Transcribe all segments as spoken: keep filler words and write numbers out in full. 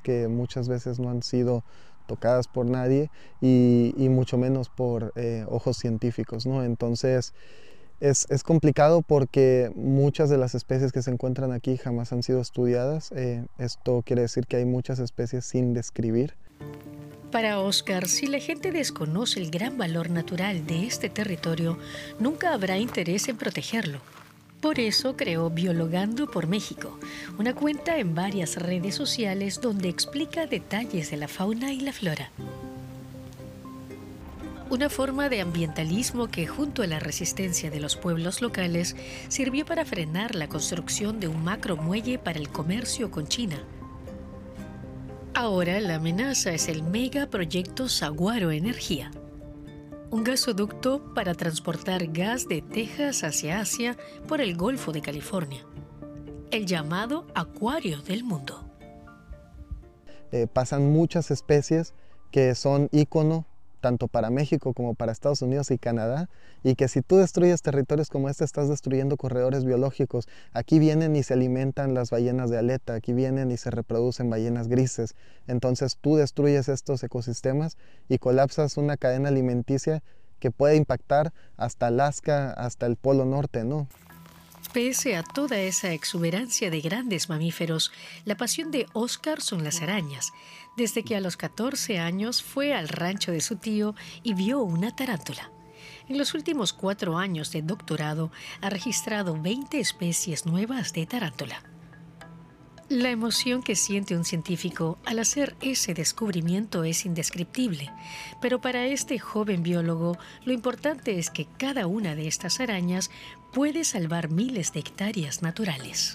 que muchas veces no han sido tocadas por nadie y, y mucho menos por eh, ojos científicos, ¿no? Entonces es, es complicado porque muchas de las especies que se encuentran aquí jamás han sido estudiadas. Eh, esto quiere decir que hay muchas especies sin describir. Para Oscar, si la gente desconoce el gran valor natural de este territorio, nunca habrá interés en protegerlo. Por eso creó Biologando por México, una cuenta en varias redes sociales donde explica detalles de la fauna y la flora. Una forma de ambientalismo que, junto a la resistencia de los pueblos locales, sirvió para frenar la construcción de un macromuelle para el comercio con China. Ahora la amenaza es el megaproyecto Saguaro Energía, un gasoducto para transportar gas de Texas hacia Asia por el Golfo de California, el llamado Acuario del Mundo. Eh, pasan muchas especies que son ícono tanto para México como para Estados Unidos y Canadá, y que si tú destruyes territorios como este, estás destruyendo corredores biológicos. Aquí vienen y se alimentan las ballenas de aleta, aquí vienen y se reproducen ballenas grises. Entonces tú destruyes estos ecosistemas y colapsas una cadena alimenticia que puede impactar hasta Alaska, hasta el Polo Norte, ¿no? Pese a toda esa exuberancia de grandes mamíferos, la pasión de Oscar son las arañas. Desde que a los catorce años fue al rancho de su tío y vio una tarántula. En los últimos cuatro años de doctorado ha registrado veinte especies nuevas de tarántula. La emoción que siente un científico al hacer ese descubrimiento es indescriptible, pero para este joven biólogo lo importante es que cada una de estas arañas puede salvar miles de hectáreas naturales.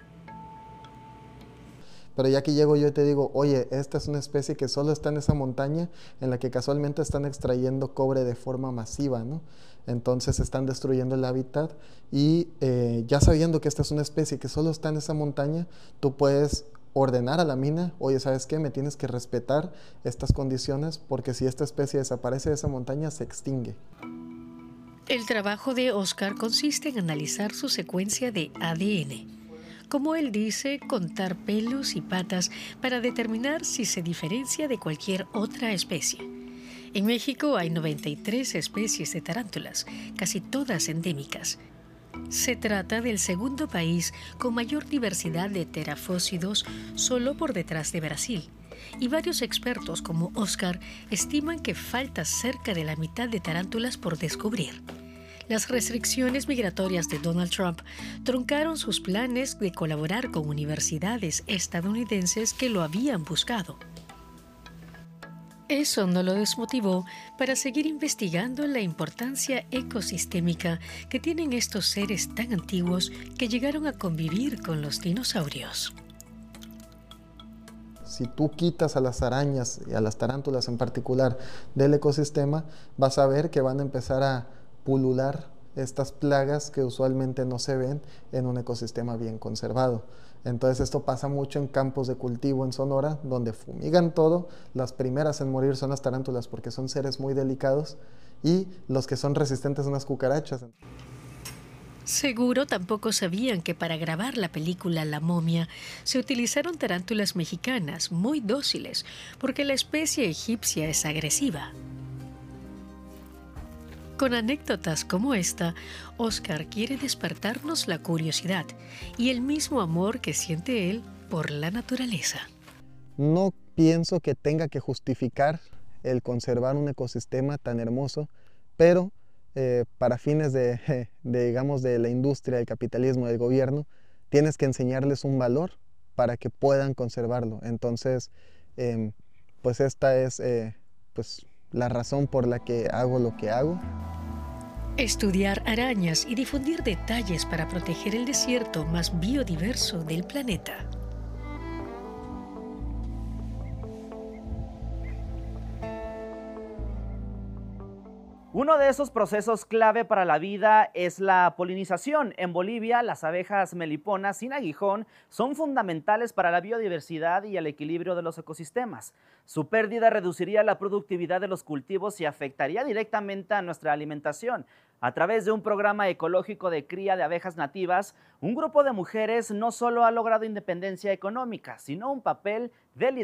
Pero ya que llego yo y te digo, oye, esta es una especie que solo está en esa montaña en la que casualmente están extrayendo cobre de forma masiva, ¿no? Entonces están destruyendo el hábitat y eh, ya sabiendo que esta es una especie que solo está en esa montaña, tú puedes ordenar a la mina, oye, ¿sabes qué? Me tienes que respetar estas condiciones porque si esta especie desaparece de esa montaña, se extingue. El trabajo de Oscar consiste en analizar su secuencia de A D N. Como él dice, contar pelos y patas para determinar si se diferencia de cualquier otra especie. En México hay noventa y tres especies de tarántulas, casi todas endémicas. Se trata del segundo país con mayor diversidad de terafósidos, solo por detrás de Brasil. Y varios expertos como Oscar estiman que falta cerca de la mitad de tarántulas por descubrir. Las restricciones migratorias de Donald Trump truncaron sus planes de colaborar con universidades estadounidenses que lo habían buscado. Eso no lo desmotivó para seguir investigando la importancia ecosistémica que tienen estos seres tan antiguos que llegaron a convivir con los dinosaurios. Si tú quitas a las arañas y a las tarántulas en particular del ecosistema, vas a ver que van a empezar a pulular estas plagas que usualmente no se ven en un ecosistema bien conservado. Entonces esto pasa mucho en campos de cultivo en Sonora, donde fumigan todo. Las primeras en morir son las tarántulas porque son seres muy delicados y los que son resistentes son las cucarachas. Seguro tampoco sabían que para grabar la película La momia se utilizaron tarántulas mexicanas muy dóciles porque la especie egipcia es agresiva. Con anécdotas como esta, Oscar quiere despertarnos la curiosidad y el mismo amor que siente él por la naturaleza. No pienso que tenga que justificar el conservar un ecosistema tan hermoso, pero eh, para fines de, de, digamos, de la industria, del capitalismo, del gobierno, tienes que enseñarles un valor para que puedan conservarlo. Entonces, eh, pues esta es eh, pues, la razón por la que hago lo que hago. Estudiar arañas y difundir detalles para proteger el desierto más biodiverso del planeta. Uno de esos procesos clave para la vida es la polinización. En Bolivia, las abejas meliponas sin aguijón son fundamentales para la biodiversidad y el equilibrio de los ecosistemas. Su pérdida reduciría la productividad de los cultivos y afectaría directamente a nuestra alimentación. A través de un programa ecológico de cría de abejas nativas, un grupo de mujeres no solo ha logrado independencia económica, sino un papel de liderazgo